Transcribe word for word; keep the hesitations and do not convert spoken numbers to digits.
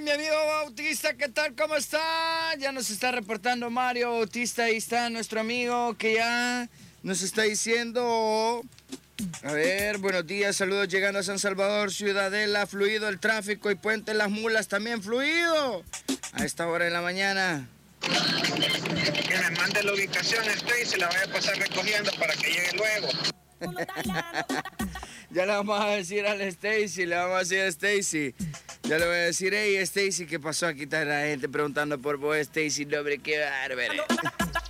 mi amigo Bautista, ¿qué tal? ¿Cómo está? Ya nos está reportando Mario Bautista, ahí está nuestro amigo que ya nos está diciendo... A ver, buenos días, saludos llegando a San Salvador, Ciudadela, fluido el tráfico y Puente Las Mulas también fluido a esta hora de la mañana. Que me mande la ubicación, estoy y se la voy a pasar recogiendo para que llegue luego. Ya le vamos a decir a la Stacy, le vamos a decir a Stacy. Ya le voy a decir, hey Stacy, ¿qué pasó? Aquí está la gente preguntando por vos, Stacy, no, hombre, qué bárbaro.